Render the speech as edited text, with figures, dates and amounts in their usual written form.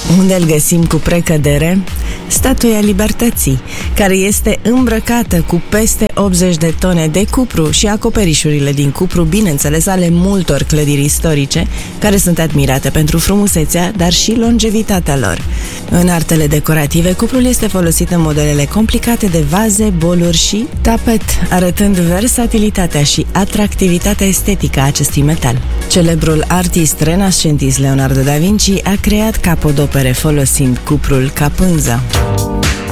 Unde îl găsim cu precădere? Statuia Libertății, care este îmbrăcată cu peste 80 de tone de cupru și acoperișurile din cupru, bineînțeles, ale multor clădiri istorice, care sunt admirate pentru frumusețea, dar și longevitatea lor. În artele decorative, cuprul este folosit în modelele complicate de vaze, boluri și tapet, arătând versatilitatea și atractivitatea estetică a acestui metal. Celebrul artist renascentist Leonardo da Vinci a creat capodopere folosind cuprul ca pânză.